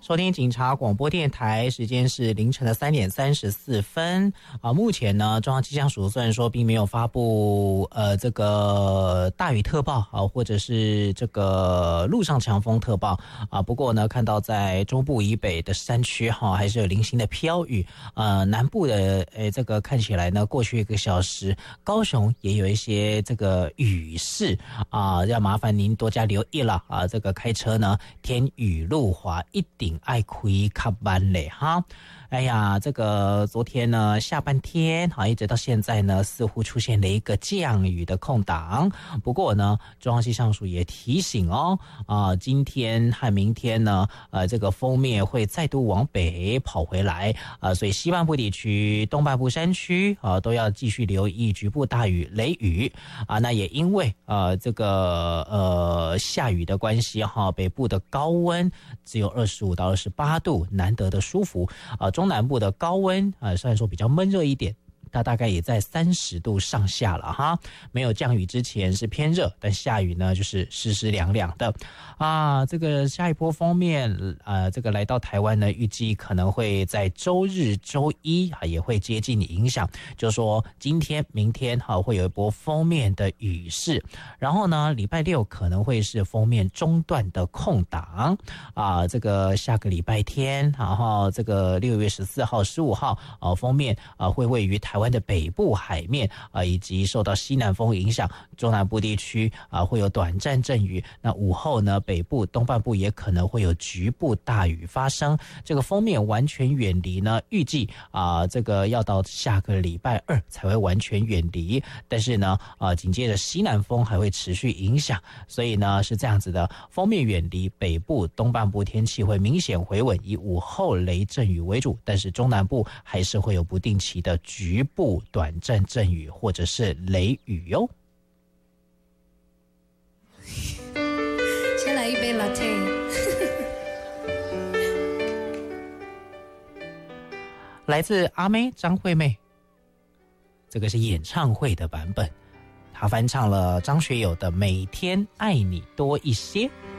收听警察广播电台，时间是凌晨的3点34分啊。目前呢，中央气象署虽然说并没有发布这个大雨特报啊，或者是这个陆上强风特报啊，不过呢，看到在中部以北的山区哈，还是有零星的飘雨。南部的这个看起来呢，过去1个小时，高雄也有一些这个雨势啊，要麻烦您多加留意了啊。这个开车呢，天雨路滑，一定爱开较慢嘞哈。哎呀，这个昨天呢下半天一直到现在呢，似乎出现了一个降雨的空档。不过呢，中央气象署也提醒今天和明天呢，这个锋面会再度往北跑回来所以西半部地区、东半部山区都要继续留意局部大雨、雷雨那也因为这个下雨的关系北部的高温只有25到28度，难得的舒服中南部的高温虽然说比较闷热一点，它大概也在30度上下了哈。没有降雨之前是偏热，但下雨呢就是湿湿凉凉的这个下一波锋面这个来到台湾呢，预计可能会在周日、周一也会接近影响，就是说今天、明天会有一波锋面的雨势，然后呢，礼拜六可能会是锋面中断的空档这个下个礼拜天，然后这个6月14号、15号锋面会位于台湾的北部海面以及受到西南风影响，中南部地区会有短暂阵雨。那午后呢，北部、东半部也可能会有局部大雨发生。这个锋面完全远离呢，预计这个要到下个礼拜2才会完全远离。但是呢，紧接着西南风还会持续影响，所以呢是这样子的，锋面远离，北部、东半部天气会明显回稳，以午后雷阵雨为主，但是中南部还是会有不定期的局部短暂阵雨或者是雷雨哟。 先来一杯 latte。 来自阿妹张惠妹，这个是演唱会的版本，她翻唱了张学友的《每天爱你多一些》。